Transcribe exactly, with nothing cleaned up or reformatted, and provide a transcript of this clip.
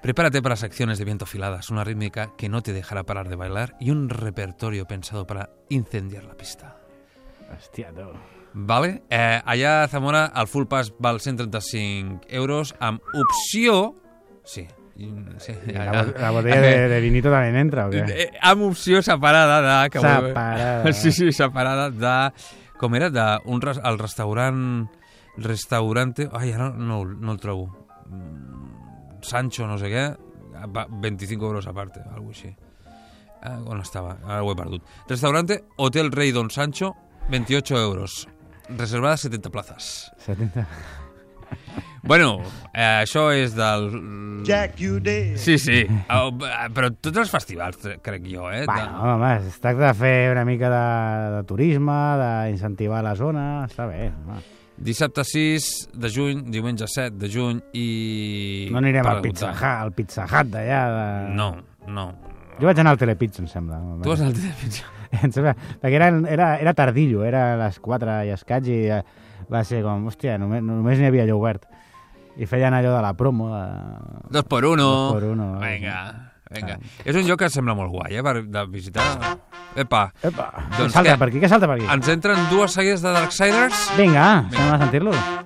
Prepárate para secciones de viento afiladas, una rítmica que no te dejará parar de bailar y un repertorio pensado para incendiar la pista. Hòstia, tu. Vale? Eh, allà a Zamora el full pass val cent trenta-cinc euros amb opció... Sí. sí la, ja, la botella de, de vinito també entra, o què? Eh, amb opció separada de... Que separada. Sí, sí, separada de... Com era? De un, el restaurant... Restaurante... Ai, ara no, no el trobo. Sancho, no sé què, veinticinco euros a parte, algo així. Ah, on estava? Ara ho he perdut. Restaurante Hotel Rei Don Sancho, veintiocho euros. Reservades setenta plazas. setenta? Bueno, eh, això és del... Jack, you did. Sí, sí. Oh, però tots els festivals, crec jo, eh? Bueno, de... home, es tracta de fer una mica de, de turisme, d'incentivar la zona, està bé, home. Dissabte sis de juny, diumenge set de juny i... No anirem al Pizza Hut, al Pizza Hut d'allà. De... No, no. Jo vaig anar al Telepizza, em sembla. Tu vas anar al Telepizza? Em sembla, perquè era, era, era tardillo, era a les quatre i escaig i va ser com, hòstia, només, només n'hi havia allò obert. I feien allò de la promo. De... Dos por uno. Dos por uno. Vinga, vinga. Ah. És un lloc que sembla molt guai, eh, per, de visitar. Epa. Epa. Doncs salta què? per aquí, què salta per aquí? Ens entren dues seguides de Darksiders. Vinga, Vinga. Anem a sentir-lo.